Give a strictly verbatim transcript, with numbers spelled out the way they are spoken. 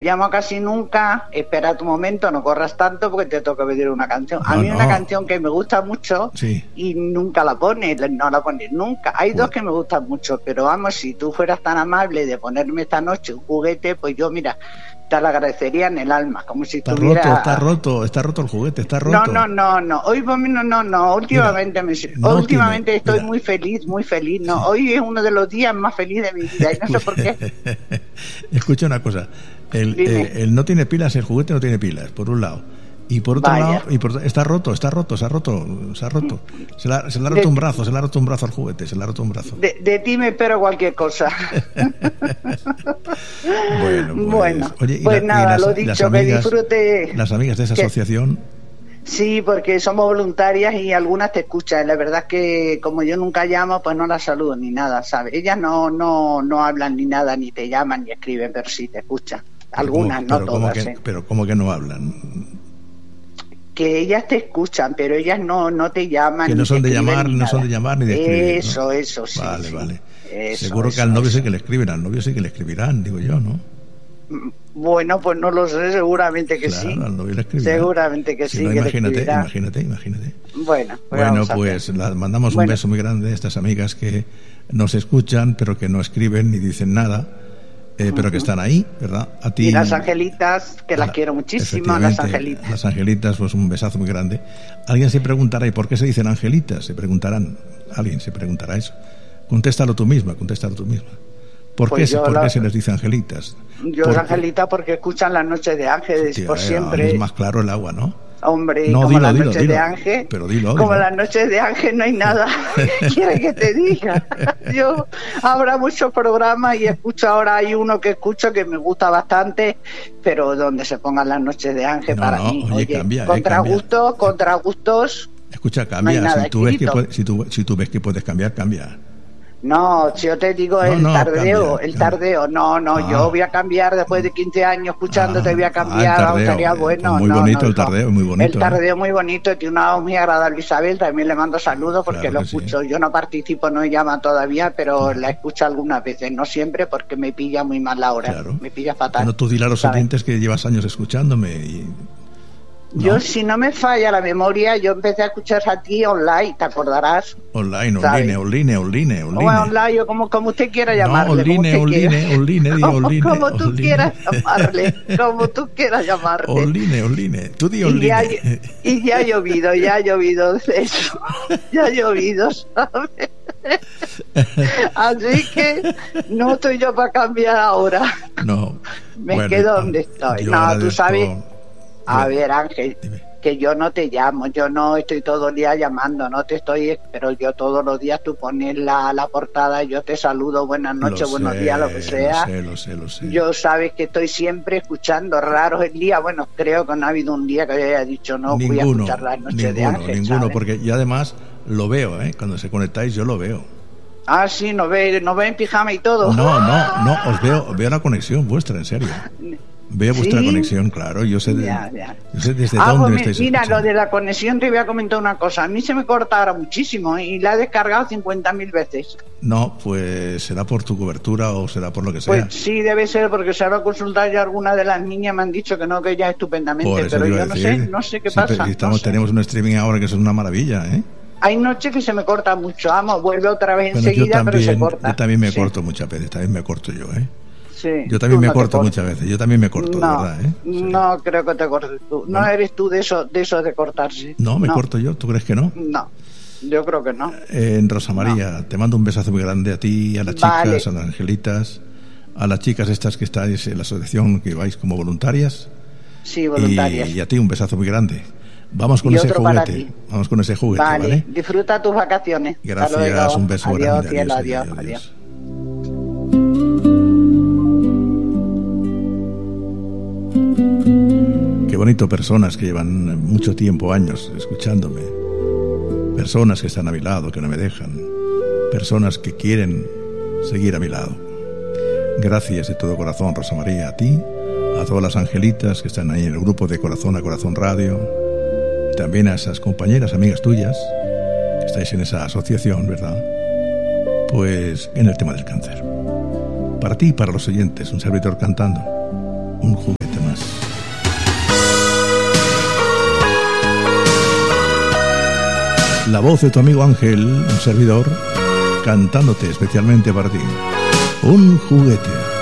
llamo casi nunca. Espera tu momento, no corras tanto porque te toca pedir una canción. A No, mí no. una canción que me gusta mucho Sí. y nunca la pones, no la pones nunca. Hay Bueno. dos que me gustan mucho, pero vamos, si tú fueras tan amable de ponerme esta noche un juguete, pues yo, mira, te lo agradecería en el alma, como si Está estuviera... roto, está roto, está roto el juguete, está No, roto. no, no, no. Hoy por mí no, no, no. Últimamente, Mira, me, no últimamente tiene- estoy mira. muy feliz, muy feliz. No, hoy es uno de los días más felices de mi vida y no sé por qué. Escucha una cosa, el, Dime. eh, el no tiene pilas, el juguete no tiene pilas, por un lado. Y por otro Vaya. lado, y por- está roto, está roto, se ha roto, se ha roto. Se le ha, se le ha De- roto un brazo, se le ha roto un brazo al juguete, se le ha roto un brazo. De, de ti me espero cualquier cosa. Bueno, pues, Bueno, oye, y pues la- y nada, las- lo y dicho, las que amigas- disfrute. Las amigas de esa que- asociación, Sí, porque somos voluntarias y algunas te escuchan. La verdad es que como yo nunca llamo, pues no las saludo ni nada, ¿sabes? Ellas no no no hablan ni nada, ni te llaman, ni escriben, pero sí te escuchan. Algunas, pero no como todas, que, ¿eh? pero como que no hablan. Que ellas te escuchan, pero ellas no no te llaman. Que ni no son te de escriben llamar, ni no nada. son de llamar ni de escribir, ¿no? Eso, eso, sí. Vale, sí. vale. Eso, Seguro que eso, al novio eso. sí que le escriben, al novio sí que le escribirán, digo yo, ¿no? Bueno, pues no lo sé, seguramente que Claro, sí. al novio le escribirán. Seguramente que Si sí, no, que le imagínate, escribirá. imagínate, imagínate. Bueno, pues Bueno, vamos a pues hacer. las mandamos un Bueno. beso muy grande a estas amigas que nos escuchan, pero que no escriben ni dicen nada, eh, pero que están ahí, ¿verdad? A ti. Y las angelitas, que a las la- quiero muchísimo, las efectivamente, angelitas. Las angelitas, pues un besazo muy grande. Alguien se preguntará, ¿y por qué se dicen angelitas? Se preguntarán, alguien se preguntará eso. Contéstalo tú misma, contéstalo tú misma. ¿Por, Pues qué, se- yo ¿por la- qué se les dice angelitas? Yo Porque- angelitas porque escuchan las noches de ángeles Tío, por eh, siempre. Es más claro el agua, ¿no? Hombre, No, como dilo, las dilo, noches dilo. de Ángel, Pero dilo, como dilo. las noches de Ángel no hay nada. ¿Qué quieres que te diga? Yo habrá muchos programas y escucho ahora, hay uno que escucho que me gusta bastante, pero donde se pongan las noches de Ángel No, para no, mí. oye, cambia, eh, contra cambia. gustos, contra gustos. Escucha, No cambia. hay nada si, tú ves que escrito. puede- si, tú, si tú ves que puedes cambiar, cambia. No, si yo te digo No, el no, tardeo, cambia, el cambia. tardeo, no, no, Ah. yo voy a cambiar después de quince años escuchándote, Ah, voy a ah, el cambiar, tardeo, estaría eh, bueno. pues muy no, bonito no, el no. tardeo, muy bonito, El tardeo muy bonito, tiene una voz muy agradable. Isabel, también le mando saludos porque Claro lo que sí. escucho. Yo no participo, no llama todavía, pero la escucho algunas veces, no siempre porque me pilla muy mal la hora, Claro. me pilla fatal. Bueno, tú dile a los ¿sabes? oyentes que llevas años escuchándome y... ¿no? Yo, si no me falla la memoria, yo empecé a escuchar a ti online, ¿te acordarás? Online, ¿sabes? online, online, online, online. O online, o como, como usted quiera No, llamarle. como online, usted quiera. online, online, di Como, online, como tú online. quieras llamarle, como tú quieras llamarte. Online, online. Tú di Y ya, online. y ya ha llovido, ya ha llovido eso, ya ha llovido, ¿sabes? Así que no estoy yo para cambiar ahora, No. me Bueno, quedo donde estoy. yo No, tú agradezco- sabes, a Dime, ver, Ángel, dime. que yo no te llamo, yo no estoy todo el día llamando, no te estoy, pero yo todos los días tú pones la, la portada, yo te saludo, buenas noches, Lo buenos sé, días, lo que sea. Lo sé, lo sé, lo sé. Yo sabes que estoy siempre escuchando, raros el día, bueno, creo que no ha habido un día que haya dicho no voy a ninguno, escuchar las noches ninguno, de Ángel, ninguno, ¿sabes? porque y además lo veo, ¿eh? Cuando se conectáis yo lo veo. Ah, sí, nos ve, nos ve en pijama y todo. No, no, no, os veo, veo la conexión vuestra, en serio. Veo vuestra ¿Sí? conexión, claro. Yo sé, de- Ya, ya. yo sé desde Ah, dónde pues me mi- estáis mira, escuchando. lo de la conexión te voy a comentar una cosa. A mí se me corta ahora muchísimo ¿eh? y la he descargado cincuenta mil veces. No, pues será por tu cobertura o será por lo que sea. Pues sí, debe ser porque se va a consultar ya alguna de las niñas me han dicho que no, que ya estupendamente, por eso pero te iba yo a no decir. sé, no sé qué Sí, pero pasa. si estamos, no sé. tenemos un streaming ahora que eso es una maravilla, ¿eh? Hay noches que se me corta mucho, vamos, vuelve otra vez Bueno, yo enseguida, pero se también, corta. yo también me Sí, corto muchas veces, también me corto yo, ¿eh? sí. Yo también Tú me no te corto cortas. muchas veces, yo también me corto, no, de verdad, ¿eh? Sí. No creo que te cortes tú. No Bueno. eres tú de eso, de eso de cortarse. No, me corto yo, ¿tú crees que no? No, yo creo que no. Eh, en Rosa María, te mando un besazo muy grande a ti, a las chicas, Vale. a las angelitas, a las chicas estas que estáis en la asociación que vais como voluntarias. Sí, voluntarias. Y, y a ti un besazo muy grande. Vamos con Y ese otro para juguete. ti. Vamos con ese juguete, Vale, ¿vale? disfruta tus vacaciones. Hasta Gracias, luego. un beso adiós, grande. Cielo, adiós, adiós, adiós. Qué bonito, personas que llevan mucho tiempo, años, escuchándome. Personas que están a mi lado, que no me dejan. Personas que quieren seguir a mi lado. Gracias de todo corazón, Rosa María, a ti, a todas las angelitas que están ahí en el grupo de Corazón a Corazón Radio, y también a esas compañeras, amigas tuyas, que estáis en esa asociación, ¿verdad? Pues en el tema del cáncer. Para ti y para los oyentes, un servidor cantando, un juguete. la voz de tu amigo Ángel, un servidor, cantándote especialmente para ti. Un juguete.